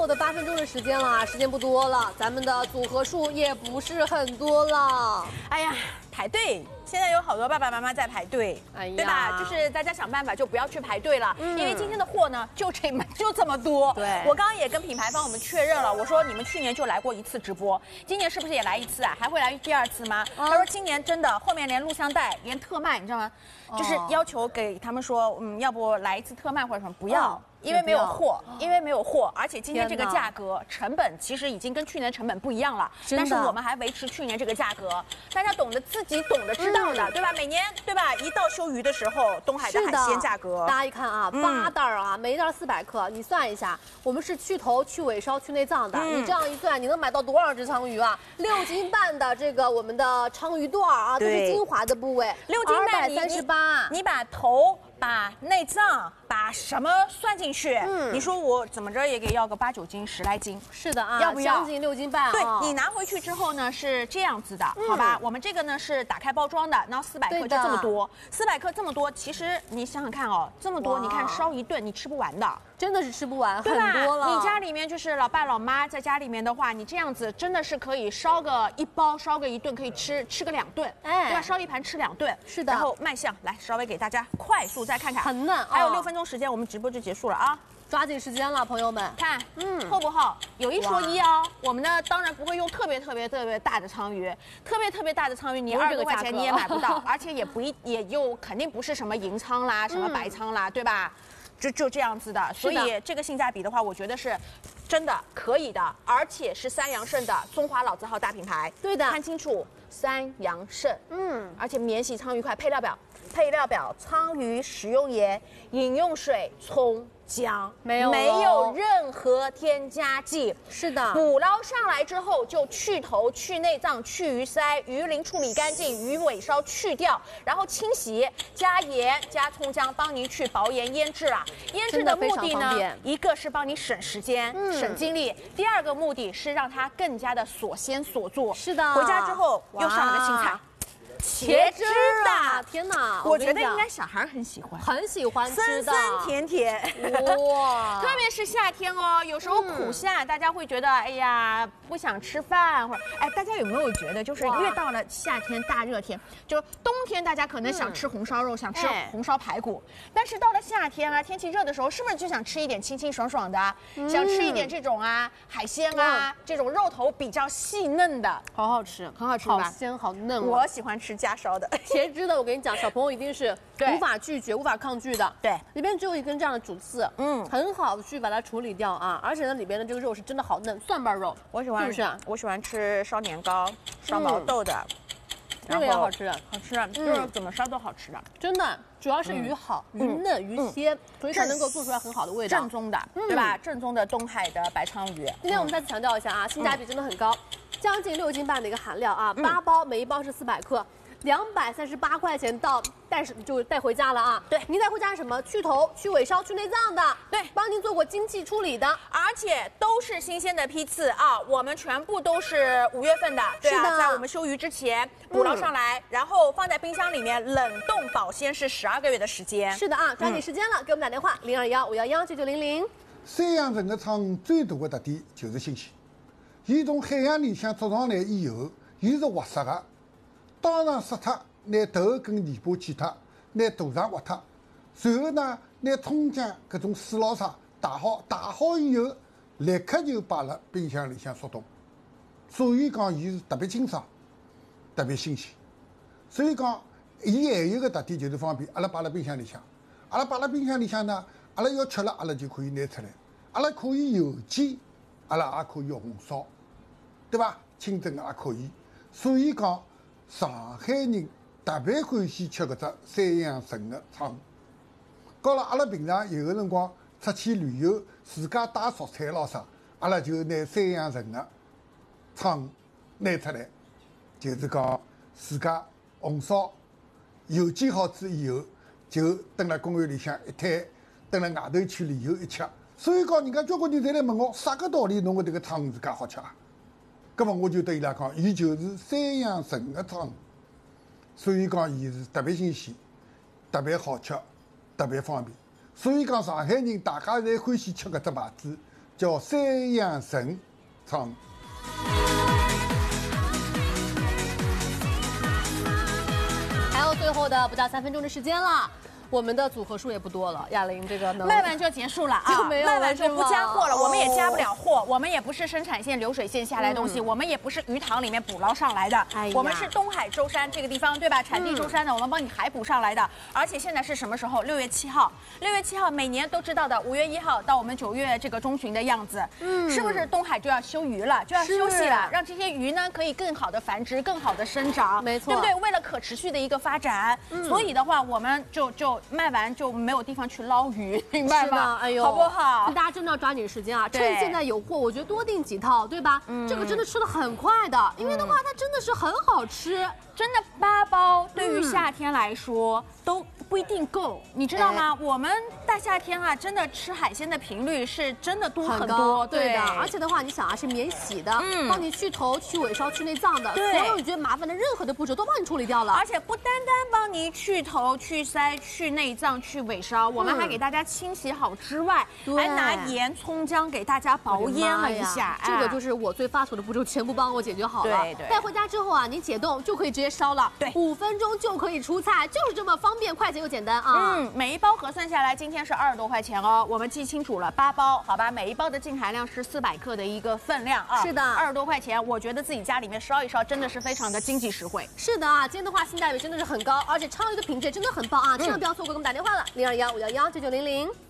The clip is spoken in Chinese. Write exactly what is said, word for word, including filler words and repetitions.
后的八分钟的时间了，时间不多了，咱们的组合数也不是很多了。 哎呀，排队。 现在有好多爸爸妈妈在排队， 哎呀， 对吧？就是大家想办法就不要去排队了，嗯、因为今天的货呢就这么就这么多。 对， 我刚刚也跟品牌方我们确认了，我说你们去年就来过一次直播，今年是不是也来一次啊？还会来第二次吗？嗯、他说今年真的后面连录像带、连特卖，你知道吗？哦、就是要求给他们说，嗯，要不来一次特卖或者什么，不要。哦 因为没有货，因为没有货，而且今天这个价格成本其实已经跟去年成本不一样了，但是我们还维持去年这个价格，大家懂得自己懂得知道的，嗯、对吧？每年对吧？一到休渔的时候，东海的海鲜价格， 大家一看啊，八袋啊，每一袋四百克，你算一下，我们是去头、去尾梢、去内脏的，嗯、你这样一算，你能买到多少只鲳鱼啊？六斤半的这个我们的鲳鱼段啊，都是精华的部位， 六斤半三十八， 你把头。 把内脏把什么算进去？嗯，你说我怎么着也给要个八九斤、十来斤。 是的啊， 要不要？ 将近六斤半。 对你拿回去之后呢，是这样子的，好吧？我们这个呢是打开包装的，然后四百克就这么多，四百克这么多，其实你想想看哦，这么多，你看烧一顿你吃不完的。 真的是吃不完，很多了。 你家里面就是老爸老妈在家里面的话，你这样子真的是可以烧个一包，烧个一顿，可以吃吃个两顿，哎，对吧？烧一盘吃两顿， 是的。 然后卖相来，稍微给大家快速再看看， 很嫩， 还有六分钟时间，我们直播就结束了啊。 抓紧时间了，朋友们， 看，嗯，厚不厚？有一说一哦，我们呢当然不会用特别特别特别大的鲳鱼，特别特别大的鲳鱼，你二十块钱你也买不到，而且也不一也又肯定不是什么银鲳啦，什么白鲳啦，对吧？ 就就这样子的，所以这个性价比的话，我觉得是真的可以的，而且是三阳盛的中华老字号大品牌。 对的， 看清楚，三阳盛，嗯，而且免洗鲳鱼块，配料表，配料表，鲳鱼食用盐、饮用水、葱。 姜没有没有任何添加剂， 是的， 捕捞上来之后就去头、去内脏、去鱼鳃，鱼鳞处理干净，鱼尾梢去掉，然后清洗，加盐、加葱姜，帮您去薄盐腌制啦。腌制的目的呢，一个是帮你省时间、嗯、省精力，第二个目的是让它更加的锁鲜锁住。 是的， 回家之后又上了个新菜。 茄汁的， 天哪！ 我觉得应该小孩很喜欢， 很喜欢吃的， 酸酸甜甜，哇！特别是夏天哦，有时候苦夏，大家会觉得，哎呀，不想吃饭，或者，哎，大家有没有觉得，就是越到了夏天大热天，就冬天大家可能想吃红烧肉，想吃红烧排骨，但是到了夏天啊，天气热的时候，是不是就想吃一点清清爽爽的，想吃一点这种啊海鲜啊，这种肉头比较细嫩的， 好好吃， 很好吃吧？ 好鲜好嫩， 我喜欢吃。 家烧的茄汁的，我跟你讲，小朋友一定是无法拒绝、无法抗拒的。对，里边只有一根这样的主刺，嗯，很好去把它处理掉啊。而且呢，里边的这个肉是真的好嫩，蒜瓣肉， 我喜欢，是不是？我喜欢吃烧年糕、烧毛豆的， 那个也好吃， 好吃，就是怎么烧都好吃的， 真的。主要是鱼好、鱼嫩、鱼鲜，所以才能够做出来很好的味道。 正宗的，对吧？正宗的东海的白鲳鱼。 今天我们再次强调一下啊，性价比真的很高，将近六斤半的一个含量啊，八包，每一包是四百克。 两百三十八块钱到带就带回家了啊！ 对， 您带回家是什么？去头、去尾梢、去内脏的， 对， 帮您做过精细处理的， 而且都是新鲜的批次啊！我们全部都是五月份的，对啊，在我们休渔之前捕捞上来，嗯、然后放在冰箱里面冷冻保鲜是十二个月的时间。 是的啊，抓紧时间了，嗯、给我们打电话零二幺五幺幺九九零零。 三阳盛的鲳最大的特点就是新鲜，伊从海洋里向捉上来以后，伊是活杀的，当场杀脱。 拿头跟尾巴剪脱，拿肚肠挖脱，随后呢，拿葱姜搿种水捞啥打好，打好以后，立刻就摆辣冰箱里向速冻。所以讲，伊是特别清爽，特别新鲜。所以讲，伊还有个特点就是方便，阿拉摆辣冰箱里向，阿拉摆辣冰箱里向呢，阿拉要吃了，阿拉就可以拿出来，阿拉可以油煎，阿拉也可以红烧，对吧？清蒸也可以。所以讲，上海人。 特别欢喜吃搿只三阳盛的鲳，搞了阿拉平常有个辰光出去旅游，自家带蔬菜咯啥，阿拉就拿三阳盛的鲳拿出来，就是讲自家红烧、油煎好之以后，就蹲辣公园里向一摊，蹲辣外头区里头一吃。所以讲，人家交关人侪来问我，啥个道理侬个迭个鲳自家好吃啊？葛么我就对伊拉讲，伊就是三阳盛的鲳。 所以讲，伊是特别新鲜，特别好吃，特别方便。所以讲，上海人大家侪欢喜吃搿只牌子， 叫三阳神仓。 还有最后的不到三分钟的时间了。我们的组合数也不多了，亚玲这个能卖完就结束了啊， 就没有了卖完就不加货了， 是吗我们也加不了货，我们也不是生产线流水线下来的东西，我们也不是鱼塘里面捕捞上来的， 哎呀我们是东海舟山这个地方对吧？产地舟山的，我们帮你海捕上来的，而且现在是什么时候？六月七号，六月七号每年都知道的，五月一号到我们九月这个中旬的样子，嗯，是不是东海就要休渔了，就要休息了，让这些鱼呢可以更好的繁殖，更好的生长， 没错对不对？为了可持续的一个发展，所以的话，我们就就卖完就。没有地方去捞鱼，明白吗？ 哎呦， 好不好？ 大家真的要抓紧时间啊！趁对现在有货，我觉得多订几套，对吧？嗯，这个真的吃的很快的，因为的话它真的是很好吃。 真的八包对于夏天来说、嗯、都不一定够，你知道吗？哎、我们大夏天啊，真的吃海鲜的频率是真的多很多， 对的。而且的话，你想啊，是免洗的，嗯，帮你去头、去尾梢、去内脏的， 对， 所有你觉得麻烦的任何的步骤都帮你处理掉了。 而且不单单帮你去头、去腮、去内脏、去尾梢，我们还给大家清洗好之外，嗯、还拿盐、葱姜给大家薄腌了一下。 这个就是我最繁琐的步骤，全部帮我解决好了。 对对。 带回家之后啊，你解冻就可以直接烧了， 对， 五分钟就可以出菜，就是这么方便、快捷又简单啊。 嗯，每一包核算下来，今天是二十多块钱哦。我们记清楚了，八包，好吧，每一包的净含量是四百克的一个分量啊。 是的， 二十多块钱，我觉得自己家里面烧一烧，真的是非常的经济实惠。 是的啊，今天的话性价比真的是很高，而且鲳鱼的品质也真的很棒啊，千万不要错过，给我们打电话了，零二幺五幺幺九九零零。